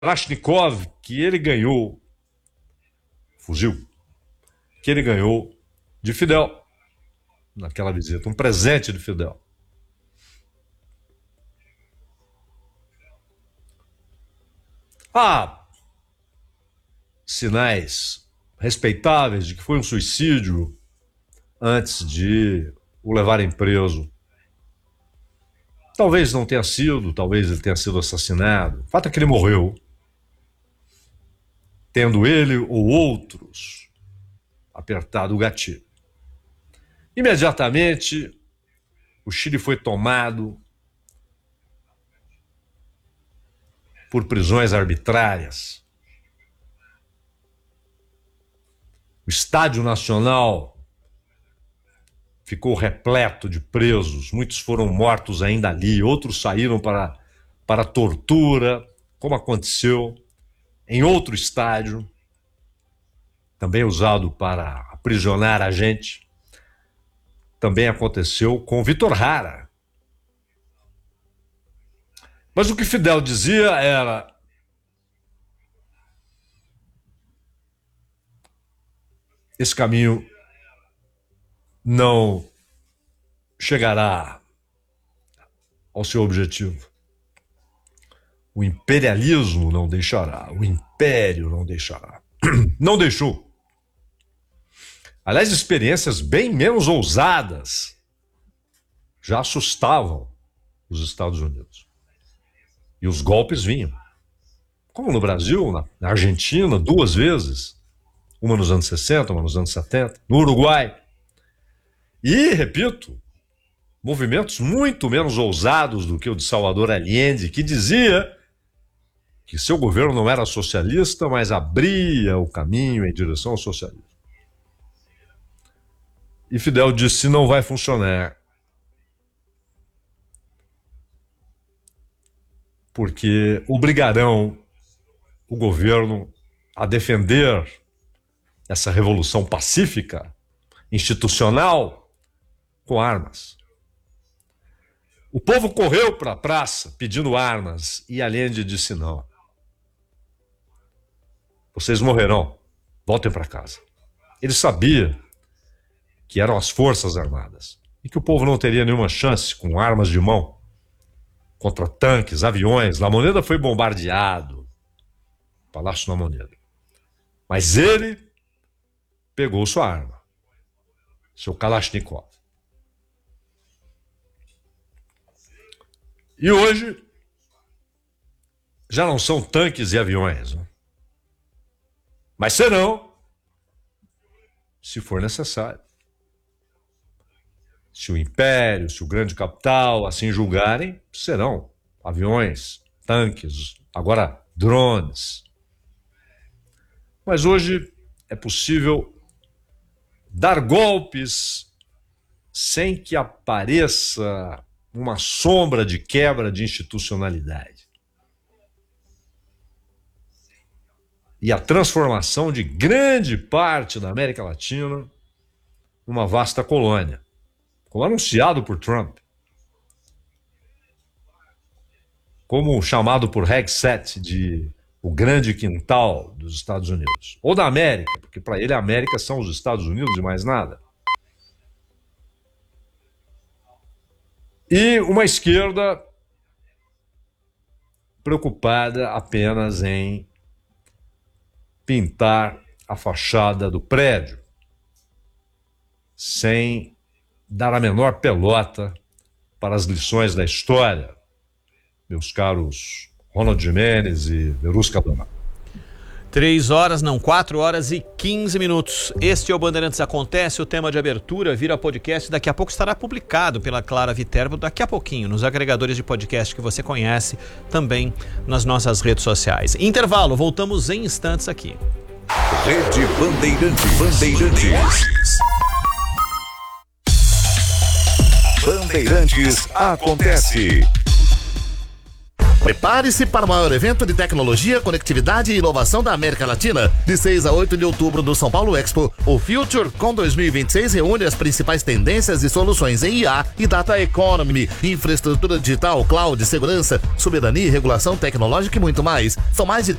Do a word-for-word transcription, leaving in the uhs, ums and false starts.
Kalashnikov que ele ganhou, fuzil, que ele ganhou de Fidel naquela visita, um presente de Fidel. Há sinais respeitáveis de que foi um suicídio antes de o levarem preso. Talvez não tenha sido, talvez ele tenha sido assassinado. O fato é que ele morreu, tendo ele ou outros apertado o gatilho. Imediatamente, o Chile foi tomado por prisões arbitrárias. O Estádio Nacional ficou repleto de presos, muitos foram mortos ainda ali, outros saíram para, para tortura, como aconteceu em outro estádio, também usado para aprisionar a gente. Também aconteceu com Vitor Hara. Mas o que Fidel dizia era: esse caminho não chegará ao seu objetivo. O imperialismo não deixará, o império não deixará. Não deixou. Aliás, experiências bem menos ousadas já assustavam os Estados Unidos. E os golpes vinham. Como no Brasil, na Argentina, duas vezes. Uma nos anos sessenta, uma nos anos setenta. No Uruguai. E, repito, movimentos muito menos ousados do que o de Salvador Allende, que dizia que seu governo não era socialista, mas abria o caminho em direção ao socialismo. E Fidel disse: não vai funcionar. Porque obrigarão o governo a defender essa revolução pacífica, institucional, com armas. O povo correu para a praça pedindo armas e Allende disse: não. Vocês morrerão, voltem para casa. Ele sabia que eram as Forças Armadas e que o povo não teria nenhuma chance com armas de mão contra tanques, aviões. La Moneda foi bombardeado, Palácio da Moneda. Mas ele pegou sua arma, seu Kalashnikov. E hoje já não são tanques e aviões, né? Mas serão, se for necessário. Se o império, se o grande capital assim julgarem, serão aviões, tanques, agora drones. Mas hoje é possível dar golpes sem que apareça uma sombra de quebra de institucionalidade. E a transformação de grande parte da América Latina numa vasta colônia, como anunciado por Trump, como chamado por Hegseth de o grande quintal dos Estados Unidos, ou da América, porque para ele a América são os Estados Unidos e mais nada. E uma esquerda preocupada apenas em pintar a fachada do prédio, sem dar a menor pelota para as lições da história, meus caros Ronald Gimenez e Verusca Dona. Três horas, não, quatro horas e quinze minutos. Este é o Bandeirantes Acontece, o tema de abertura vira podcast, daqui a pouco estará publicado pela Clara Viterbo, daqui a pouquinho, nos agregadores de podcast que você conhece, também nas nossas redes sociais. Intervalo, voltamos em instantes aqui. Rede Bandeirantes. Bandeirantes. Bandeirantes Acontece. Prepare-se para o maior evento de tecnologia, conectividade e inovação da América Latina. De seis a oito de outubro no São Paulo Expo, o FutureCon dois mil e vinte e seis reúne as principais tendências e soluções em I A e Data Economy, infraestrutura digital, cloud, segurança, soberania e regulação tecnológica e muito mais. São mais de